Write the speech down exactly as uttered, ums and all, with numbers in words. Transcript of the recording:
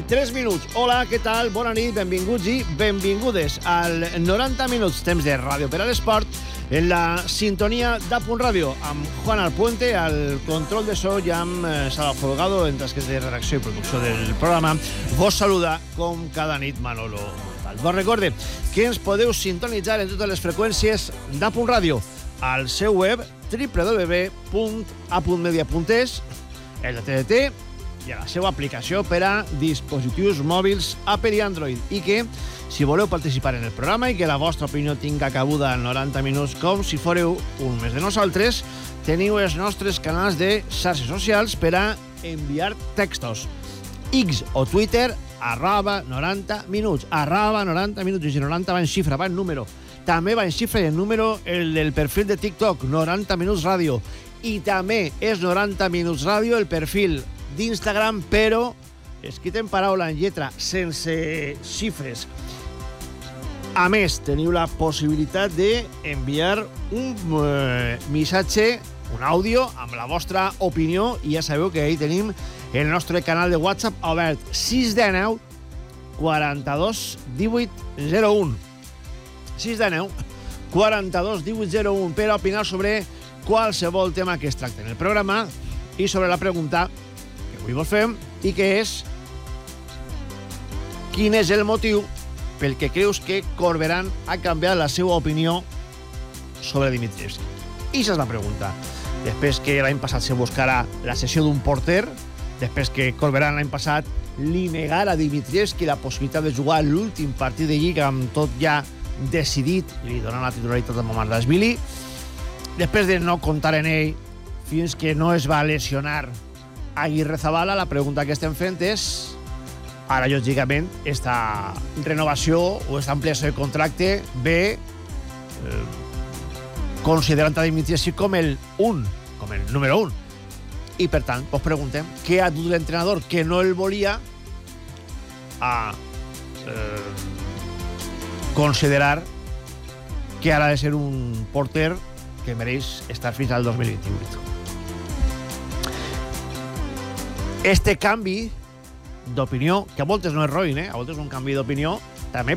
tres minuts. Hola, què tal? Bona nit, benvinguts i benvingudes al noranta minuts, temps de ràdio per a l'esport, en la sintonia d'A Punt Ràdio, amb Juan Alpuente, al control de so, i amb eh, Sala Folgado, en tasques de redacció i producció del programa. Vos saluda, com cada nit, Manolo Montal. Vos recorde que ens podeu sintonitzar en totes les freqüències d'A Punt Ràdio, al seu web w w w punt a punt media punt es, el de T D T, i a la seva aplicació per a dispositius mòbils Apple i Android, i que, si voleu participar en el programa i que la vostra opinió tinga cabuda en noranta minuts com si foreu un més de nosaltres, teniu els nostres canals de xarxes socials per a enviar textos. X o Twitter, arroba noranta minuts, arroba noranta minuts, i si noranta va en xifra, va en número. També va en xifra i en número el del perfil de TikTok, noranta minuts ràdio. I també és noranta minuts ràdio el perfil d'Instagram, però escrit en paraula, en lletra, sense xifres. A més, teniu la possibilitat d'enviar un eh, missatge, un àudio, amb la vostra opinió, i ja sabeu que ahí tenim el nostre canal de WhatsApp obert, sis cents nou quaranta-dos divuit zero un. sis cents nou quaranta-dos divuit zero un per a opinar sobre qualsevol tema que es tracta en el programa i sobre la pregunta que avui vos fem, i que és: quin és el motiu pel que creus que Corberán ha canviat la seva opinió sobre Dimitrievski? I això és la pregunta. Després que l'any passat se buscarà la cessió d'un porter, després que Corberán l'any passat li negara a Dimitrievski la possibilitat de jugar l'últim partit de Lliga amb tot ja decidit, li donant la titularitat a Mamardashvili, després de no comptar en ell fins que no es va lesionar Aguirre Zabala, la pregunta que estem fent és: ara, lògicament, esta renovació o esta ampliació de contracte ve eh, considerant a Dimitrievski com el un, com el número un. I, per tant, us preguntem què ha dut l'entrenador que no el volia a eh, considerar que ara ha de ser un porter que mereix estar fins al dos mil vint-i-vuit. Este canvi d'opinió, que a voltes no és roïn, eh? A voltes un canvi d'opinió,